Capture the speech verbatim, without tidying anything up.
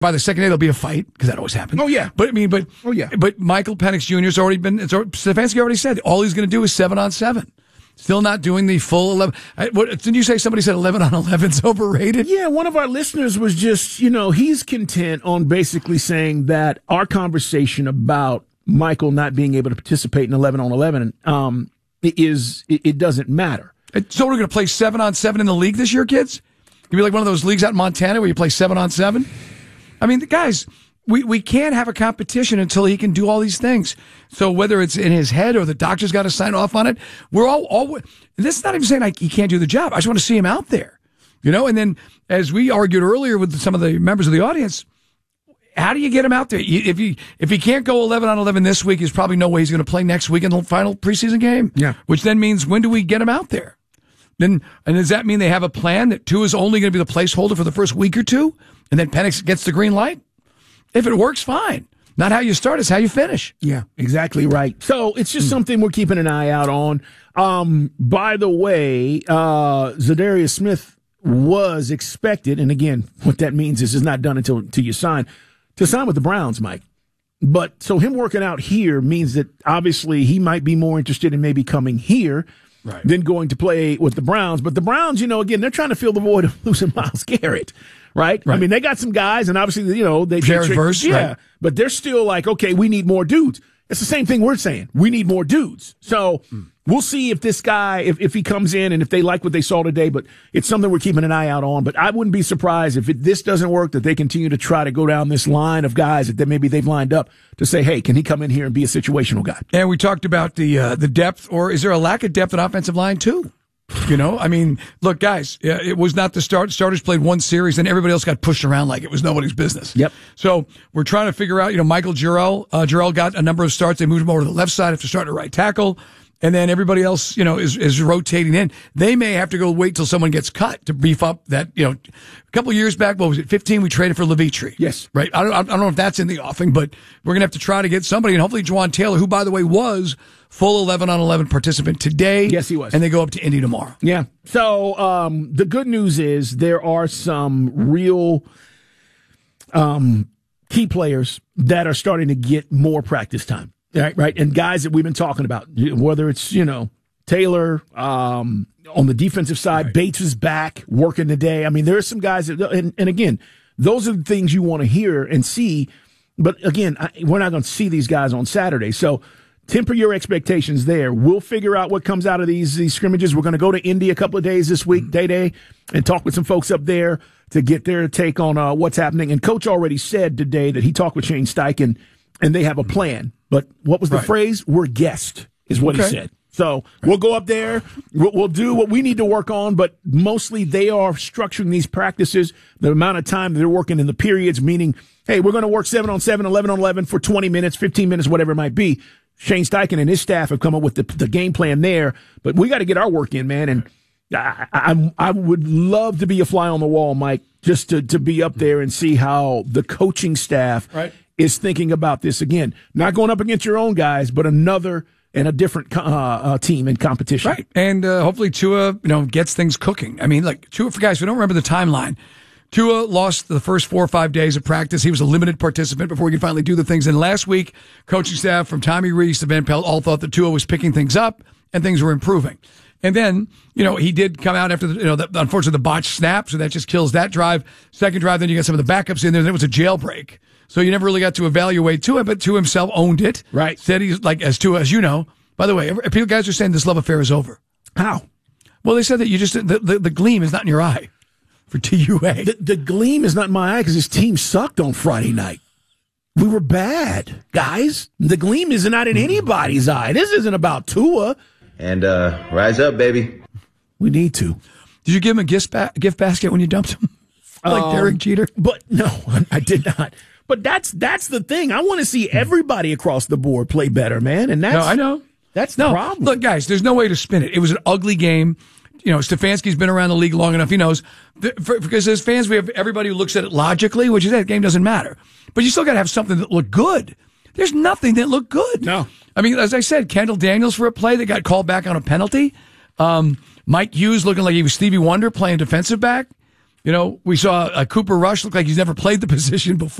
by the second day there'll be a fight because that always happens. Oh yeah, but I mean, but oh yeah, but Michael Penix Junior's already been. It's, Stefanski already said all he's going to do is seven on seven. Still not doing the full eleven. What, didn't you say somebody said eleven on eleven's overrated? Yeah, one of our listeners was just, you know, he's content on basically saying that our conversation about Michael not being able to participate in eleven on eleven um, is, it, it doesn't matter. So we're going to play seven on seven in the league this year, kids? It'll be like one of those leagues out in Montana where you play seven on seven? I mean, guys, we, we can't have a competition until he can do all these things. So whether it's in his head or the doctor's got to sign off on it, we're all, all this is not even saying like he can't do the job. I just want to see him out there, you know? And then as we argued earlier with some of the members of the audience, how do you get him out there? If he, if he can't go eleven on eleven this week, there's probably no way he's going to play next week in the final preseason game. Yeah. Which then means when do we get him out there? Then, and does that mean they have a plan that Tua is only going to be the placeholder for the first week or two, and then Penix gets the green light? If it works, fine. Not how you start, it's how you finish. Yeah, exactly right. So it's just mm. something we're keeping an eye out on. Um, by the way, uh, Zadarius Smith was expected, and again, what that means is it's not done until, until you sign, to sign with the Browns, Mike. But so him working out here means that obviously he might be more interested in maybe coming here. Right. Than going to play with the Browns. But the Browns, you know, again, they're trying to fill the void of losing Myles Garrett, right? right? I mean, they got some guys, and obviously, you know, they Jared Verse, yeah, right. But they're still like, okay, we need more dudes. It's the same thing we're saying. We need more dudes. So mm. we'll see if this guy, if, if he comes in and if they like what they saw today, but it's something we're keeping an eye out on. But I wouldn't be surprised if it, this doesn't work, that they continue to try to go down this line of guys that, that maybe they've lined up to say, hey, can he come in here and be a situational guy? And we talked about the uh, the depth, or is there a lack of depth at offensive line too? You know, I mean, look, guys, it was not the start. Starters played one series, and everybody else got pushed around like it was nobody's business. Yep. So we're trying to figure out, you know, Michael Jarrell, uh, Jarrell got a number of starts. They moved him over to the left side after starting to right tackle. And then everybody else, you know, is, is rotating in. They may have to go wait till someone gets cut to beef up that, you know, a couple of years back, what was it, fifteen, we traded for Levitri. Yes. Right? I don't, I don't know if that's in the offing, but we're going to have to try to get somebody, and hopefully Juwan Taylor, who, by the way, was full eleven on eleven participant today. Yes, he was. And they go up to Indy tomorrow. Yeah. So um, the good news is there are some real um, key players that are starting to get more practice time. Right, right, and guys that we've been talking about, whether it's, you know, Taylor um, on the defensive side, right. Bates is back working today. I mean, there are some guys that, and, and again, those are the things you want to hear and see. But again, I, we're not going to see these guys on Saturday, so temper your expectations there. We'll figure out what comes out of these these scrimmages. We're going to go to Indy a couple of days this week, day day, and talk with some folks up there to get their take on uh, what's happening. And Coach already said today that he talked with Shane Steichen, and they have a plan. But what was the right. phrase? We're guessed, is what okay. he said. So we'll go up there. We'll, we'll do what we need to work on, but mostly they are structuring these practices, the amount of time that they're working in the periods, meaning, hey, we're going to work seven on seven, eleven on eleven for twenty minutes, fifteen minutes, whatever it might be. Shane Steichen and his staff have come up with the, the game plan there, but we got to get our work in, man. And I, I, I would love to be a fly on the wall, Mike, just to, to be up there and see how the coaching staff right. is thinking about this. Again, not going up against your own guys, but another and a different uh, uh, team in competition. Right. And uh, hopefully Tua, you know, gets things cooking. I mean, like, Tua, for guys who don't remember the timeline, Tua lost the first four or five days of practice. He was a limited participant before he could finally do the things. And last week, coaching staff from Tommy Rees to Van Pelt all thought that Tua was picking things up and things were improving. And then, you know, he did come out after the, you know, the, unfortunately the botched snap, so that just kills that drive. Second drive, then you got some of the backups in there. Then it was a jailbreak. So you never really got to evaluate Tua, but Tua himself owned it. Right. Said he's like, as Tua, as you know, by the way, people guys are saying this love affair is over. How? Well, they said that you just, the, the, the gleam is not in your eye for T U A. The, the gleam is not in my eye because his team sucked on Friday night. We were bad, guys. The gleam is not in anybody's eye. This isn't about Tua. And uh, rise up, baby. We need to. Did you give him a gift, ba- gift basket when you dumped him? Like um, Derek Jeter? But no, I did not. But that's that's the thing. I want to see everybody across the board play better, man. And that's no, I know. That's the no, problem. Look, guys, there's no way to spin it. It was an ugly game. You know, Stefanski's been around the league long enough. He knows. For, because as fans, we have everybody who looks at it logically, which is that game doesn't matter. But you still got to have something that looked good. There's nothing that looked good. No. I mean, as I said, Kendall Daniels for a play that got called back on a penalty. Um, Mike Hughes looking like he was Stevie Wonder playing defensive back. You know, we saw uh, Cooper Rush look like he's never played the position before.